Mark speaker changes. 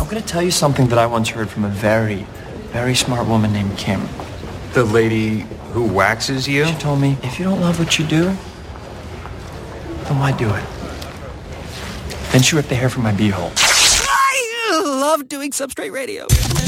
Speaker 1: I'm gonna tell you something that I once heard from a very, very smart woman named Kim.
Speaker 2: The lady who waxes you?
Speaker 1: She told me, if you don't love what you do, then why do it? Then she ripped the hair from my beehole.
Speaker 3: I love doing Substrate Radio.